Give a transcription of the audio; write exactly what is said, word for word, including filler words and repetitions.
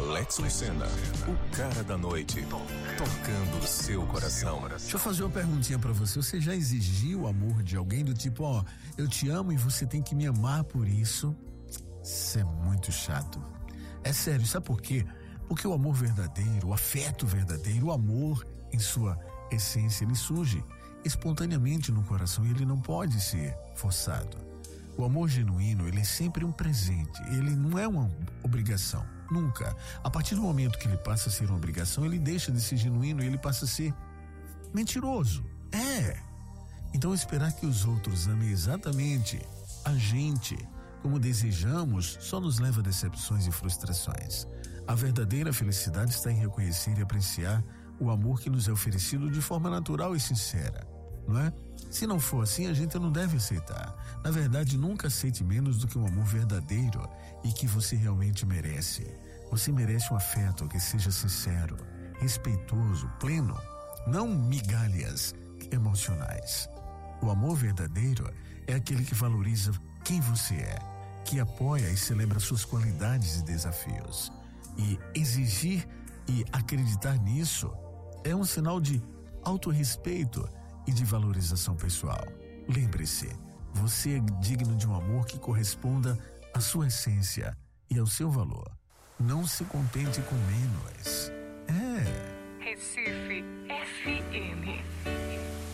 Alex Lucena, o cara da noite, tocando o seu coração. Deixa eu fazer uma perguntinha pra você. Você já exigiu o amor de alguém do tipo, ó, eu te amo e você tem que me amar por isso? Isso é muito chato. É sério, sabe por quê? Porque o amor verdadeiro, o afeto verdadeiro, o amor em sua essência, ele surge espontaneamente no coração e ele não pode ser forçado. O amor genuíno, ele é sempre um presente, ele não é uma obrigação, nunca. A partir do momento que ele passa a ser uma obrigação, ele deixa de ser genuíno e ele passa a ser mentiroso. É. Então esperar que os outros amem exatamente a gente como desejamos só nos leva a decepções e frustrações. A verdadeira felicidade está em reconhecer e apreciar o amor que nos é oferecido de forma natural e sincera, não é? Se não for assim, a gente não deve aceitar. Na verdade, nunca aceite menos do que um amor verdadeiro e que você realmente merece. Você merece um afeto que seja sincero, respeitoso, pleno, não migalhas emocionais. O amor verdadeiro é aquele que valoriza quem você é, que apoia e celebra suas qualidades e desafios. E exigir e acreditar nisso é um sinal de autorrespeito e de valorização pessoal. Lembre-se, você é digno de um amor que corresponda à sua essência e ao seu valor. Não se contente com menos. É. Recife F M.